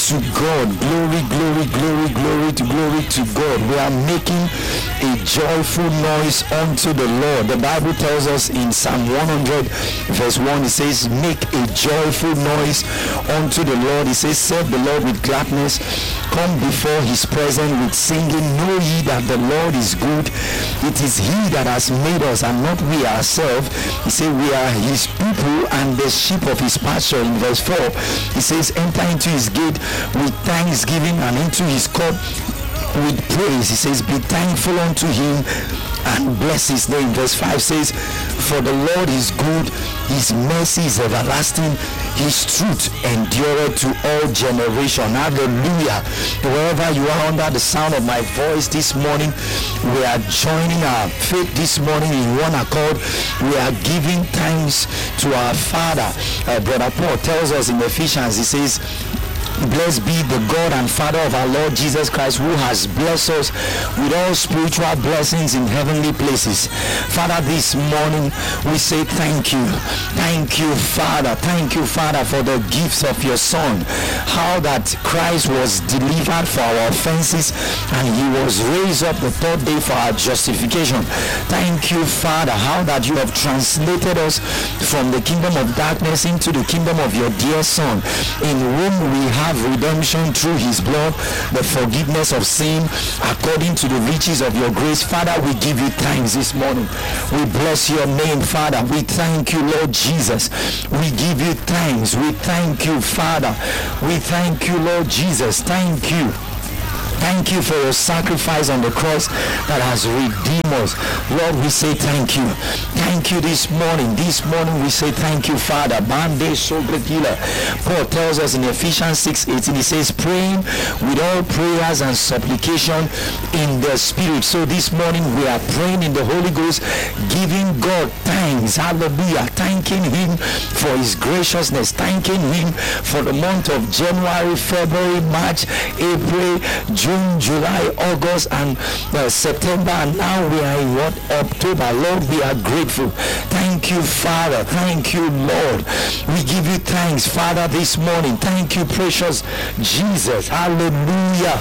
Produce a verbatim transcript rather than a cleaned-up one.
to God. Glory, glory, glory, glory to glory to God. We are making a joyful noise unto the Lord. The Bible tells us in Psalm one hundred verse one, it says, make a joyful noise unto the Lord. It says, serve the Lord with gladness, come before his presence with singing. Know ye that the Lord is good. It is he that has made us and not we ourselves. He said we are his people and the sheep of his pasture. In verse four, he says, enter into his gate with thanksgiving and into his court with praise. He says, be thankful unto him and bless his name. Verse five says, for the Lord is good, his mercy is everlasting, his truth endureth to all generation. Hallelujah. Wherever you are under the sound of my voice this morning, we are joining our faith this morning in one accord. We are giving thanks to our Father. Uh, Brother Paul tells us in Ephesians, he says, blessed be the God and Father of our Lord Jesus Christ, who has blessed us with all spiritual blessings in heavenly places. Father, this morning we say thank you. Thank you, Father. Thank you, Father, for the gifts of your Son. How that Christ was delivered for our offenses and he was raised up the third day for our justification. Thank you, Father, how that you have translated us from the kingdom of darkness into the kingdom of your dear Son, in whom we have redemption through his blood, the forgiveness of sin according to the riches of your grace. Father, we give you thanks this morning. We bless your name, Father. We thank you, Lord Jesus. We give you thanks. We thank you, Father. We thank you, Lord Jesus. Thank you. Thank you for your sacrifice on the cross that has redeemed us. Lord, we say thank you. Thank you this morning. This morning we say thank you, Father. Paul tells us in Ephesians six eighteen, he says, praying with all prayers and supplication in the Spirit. So this morning we are praying in the Holy Ghost, giving God thanks. Hallelujah. Thanking him for his graciousness. Thanking him for the month of January, February, March, April, June, July, August, and uh, September, and now we are in what? October. Lord, we are grateful. Thank you, Father. Thank you, Lord. We give you thanks, Father, this morning. Thank you, precious Jesus. Hallelujah.